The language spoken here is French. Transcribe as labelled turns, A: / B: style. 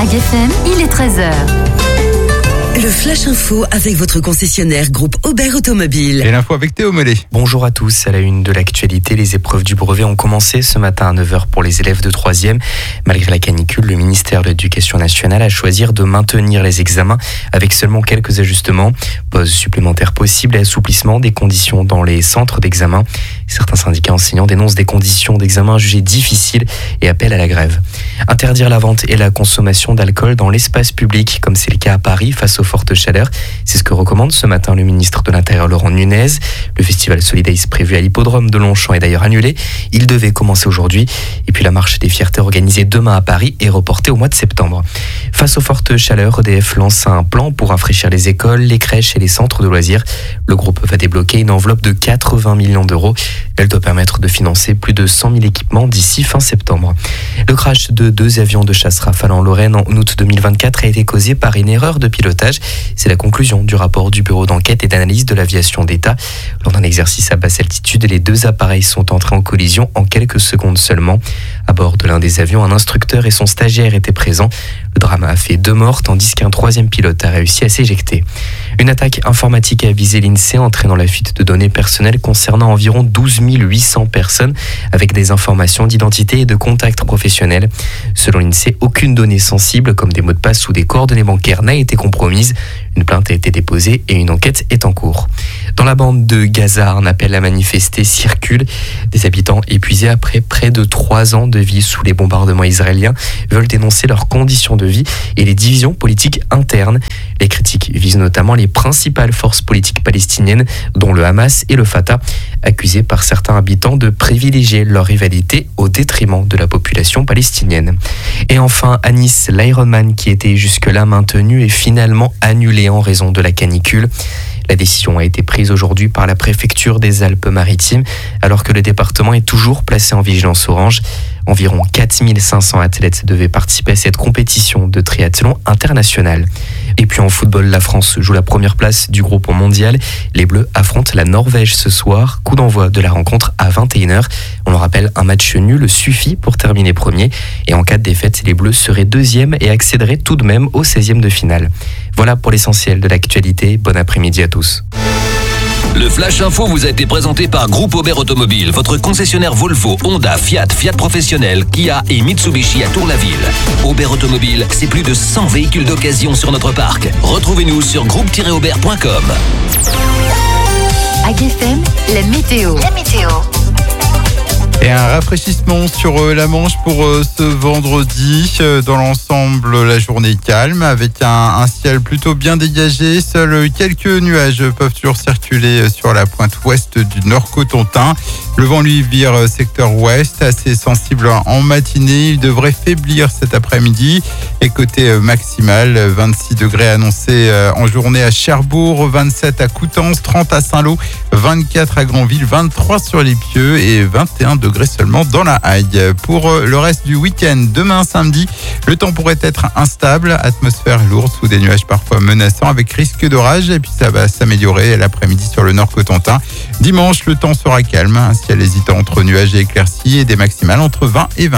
A: FM, il est 13h.
B: Le Flash Info avec votre concessionnaire groupe Aubert Automobile.
C: Et l'info avec Théo Mollet.
D: Bonjour à tous, à la une de l'actualité, les épreuves du brevet ont commencé ce matin à 9h pour les élèves de 3e. Malgré la canicule, le ministère de l'Éducation nationale a choisi de maintenir les examens avec seulement quelques ajustements. Pause supplémentaire possible et assouplissement des conditions dans les centres d'examen. Certains syndicats enseignants dénoncent des conditions d'examen jugées difficiles et appellent à la grève. Interdire la vente et la consommation d'alcool dans l'espace public, comme c'est le cas à Paris face aux fortes chaleurs. C'est ce que recommande ce matin le ministre de l'Intérieur Laurent Nunez. Le festival Solidays prévu à l'hippodrome de Longchamp est d'ailleurs annulé. Il devait commencer aujourd'hui. Et puis la marche des fiertés organisée demain à Paris est reportée au mois de septembre. Face aux fortes chaleurs, EDF lance un plan pour rafraîchir les écoles, les crèches et les centres de loisirs. Le groupe va débloquer une enveloppe de 80 millions d'euros. Elle doit permettre de financer plus de 100 000 équipements d'ici fin septembre. Le crash de 2 avions de chasse Rafale en Lorraine en août 2024 a été causé par une erreur de pilotage. C'est la conclusion du rapport du Bureau d'enquête et d'analyse de l'aviation d'État. Lors d'un exercice à basse altitude, les 2 appareils sont entrés en collision en quelques secondes seulement. À bord de l'un des avions, un instructeur et son stagiaire étaient présents. Le drame a fait 2 morts, tandis qu'un 3e pilote a réussi à s'éjecter. Une attaque informatique a visé l'INSEE, entraînant la fuite de données personnelles concernant environ 12 800 personnes avec des informations d'identité et de contacts professionnels. Selon l'INSEE, aucune donnée sensible comme des mots de passe ou des coordonnées bancaires n'a été compromise. Une plainte a été déposée et une enquête est en cours. Dans la bande de Gaza, un appel à manifester circule. Des habitants épuisés après près de 3 ans de vie sous les bombardements israéliens veulent dénoncer leurs conditions de vie et les divisions politiques internes. Les critiques visent notamment les principales forces politiques palestiniennes, dont le Hamas et le Fatah, accusés par certains habitants de privilégier leur rivalité au détriment de la population palestinienne. Et enfin, à Nice, l'Ironman qui était jusque-là maintenu est finalement annulé en raison de la canicule. La décision a été prise aujourd'hui par la préfecture des Alpes-Maritimes, alors que le département est toujours placé en vigilance orange. Environ 4500 athlètes devaient participer à cette compétition de triathlon international. Et puis en football, la France joue la première place du groupe mondial. Les Bleus affrontent la Norvège ce soir. Coup d'envoi de la rencontre à 21h. On le rappelle, un match nul suffit pour terminer premier. Et en cas de défaite, les Bleus seraient 2e et accéderaient tout de même au 16e de finale. Voilà pour l'essentiel de l'actualité. Bon après-midi à tous.
E: Le Flash Info vous a été présenté par Groupe Aubert Automobile, votre concessionnaire Volvo, Honda, Fiat, Fiat Professionnel, Kia et Mitsubishi à Tour-la-Ville. Aubert Automobile, c'est plus de 100 véhicules d'occasion sur notre parc. Retrouvez-nous sur groupe-aubert.com.
A: AGFM, la météo.
C: Et un rafraîchissement sur la Manche pour ce vendredi. Dans l'ensemble, la journée calme avec un ciel plutôt bien dégagé. Seuls quelques nuages peuvent toujours circuler sur la pointe ouest du Nord Cotentin. Le vent, lui, vire secteur ouest, assez sensible en matinée. Il devrait faiblir cet après-midi. Et côté maximal, 26 degrés annoncés en journée à Cherbourg, 27 à Coutances, 30 à Saint-Lô, 24 à Granville, 23 sur les Pieux et 21 degrés seulement dans la Haye. Pour le reste du week-end, demain samedi, le temps pourrait être instable, atmosphère lourde sous des nuages parfois menaçants avec risque d'orage et puis ça va s'améliorer l'après-midi sur le Nord Cotentin. Dimanche, le temps sera calme, un ciel hésitant entre nuages et éclaircies et des maximales entre 20 et 20.